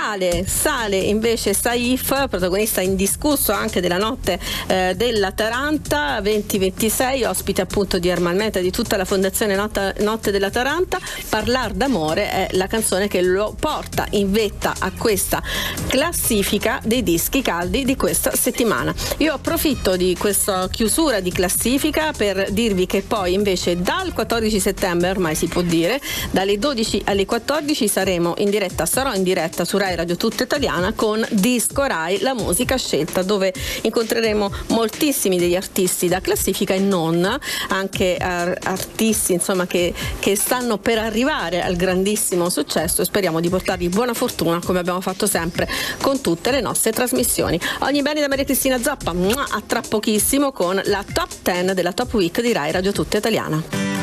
Sale invece Saif, protagonista indiscusso anche della notte della Taranta 2026, ospite appunto di Ermal Meta, di tutta la fondazione Notte della Taranta. Parlar d'amore è la canzone che lo porta in vetta a questa classifica dei dischi caldi di questa settimana. Io approfitto di questa chiusura di classifica per dirvi che poi invece dal 14 settembre, ormai si può dire, dalle 12 alle 14 sarò in diretta su Rai Radio Tutta Italiana con Disco Rai, la musica scelta, dove incontreremo moltissimi degli artisti da classifica e non, anche artisti insomma che stanno per arrivare al grandissimo successo, e speriamo di portarvi buona fortuna come abbiamo fatto sempre con tutte le nostre trasmissioni. Ogni bene da Maria Cristina Zappa, a tra pochissimo con la Top 10 della Top Week di Rai Radio Tutta Italiana.